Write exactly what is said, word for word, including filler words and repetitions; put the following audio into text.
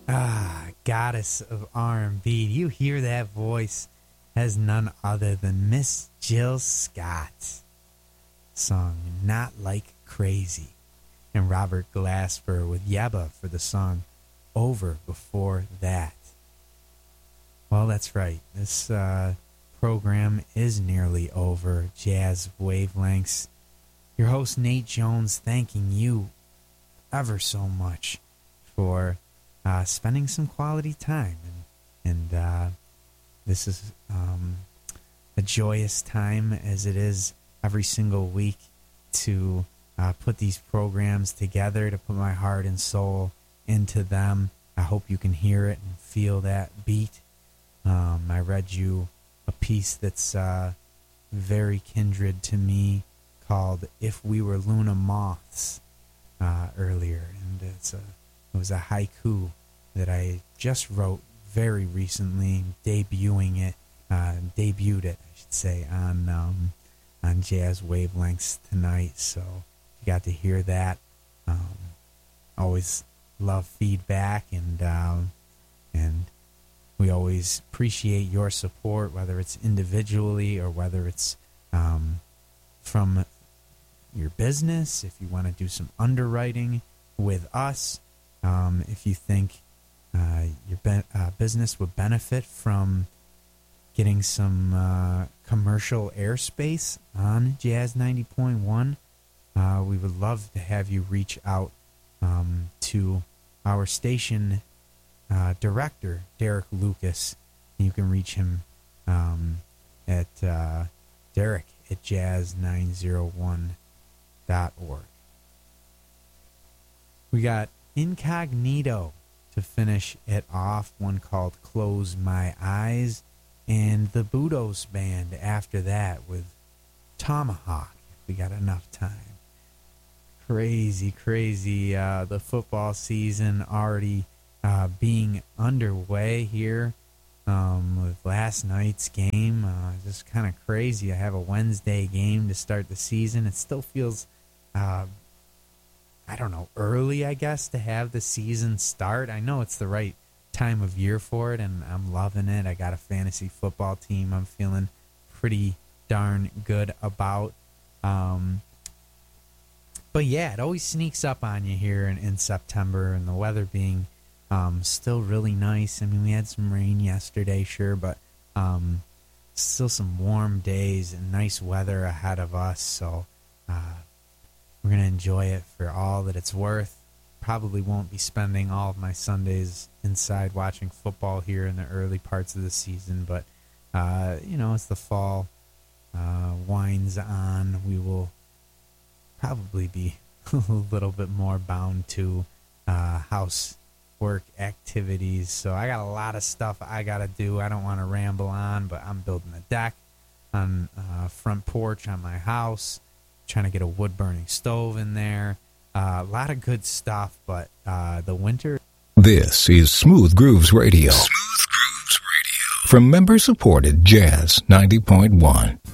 Ah, goddess of R and B. You hear that voice as none other than Miss Jill Scott. Song Not Like Crazy. And Robert Glasper with Yebba for the song Over before that. Well, that's right. This uh, program is nearly over. Jazz Wavelengths. Your host, Nate Jones, thanking you ever so much for uh, spending some quality time. And, and uh, this is um, a joyous time, as it is every single week, to uh, put these programs together, to put my heart and soul into them. I hope you can hear it and feel that beat. Um, I read you a piece that's uh, very kindred to me, called If We Were Luna Moths, uh, earlier. And it's a, it was a haiku that I just wrote very recently, debuting it, uh, debuted it, I should say, on um, on Jazz Wavelengths tonight. So you got to hear that. Um, always love feedback, and um, and we always appreciate your support, whether it's individually or whether it's um, from your business. If you want to do some underwriting with us, um, if you think uh, your be- uh, business would benefit from getting some uh, commercial airspace on Jazz ninety point one, uh, we would love to have you reach out um, to our station uh, director, Derek Lucas. You can reach him um, at uh, Derek at jazz nine oh one dot org. We got Incognito to finish it off, one called Close My Eyes, and the Budos Band after that with Tomahawk, if we got enough time. Crazy, crazy, uh, the football season already uh, being underway here um, with last night's game. Uh, just kind of crazy. I have a Wednesday game to start the season. It still feels, uh, I don't know, early, I guess, to have the season start. I know it's the right time of year for it, and I'm loving it. I got a fantasy football team I'm feeling pretty darn good about. Um, but yeah, it always sneaks up on you here in, in September, and the weather being um, still really nice. I mean, we had some rain yesterday, sure, but um, still some warm days and nice weather ahead of us. So uh, we're going to enjoy it for all that it's worth. Probably won't be spending all of my Sundays inside watching football here in the early parts of the season, but, uh, you know, as the fall uh, winds on, we will probably be a little bit more bound to uh, housework activities. So I got a lot of stuff I got to do. I don't want to ramble on, but I'm building a deck on uh, front porch on my house, trying to get a wood-burning stove in there. Uh, a lot of good stuff, but uh, the winter... This is Smooth Grooves Radio. Smooth Grooves Radio. From member-supported Jazz ninety point one.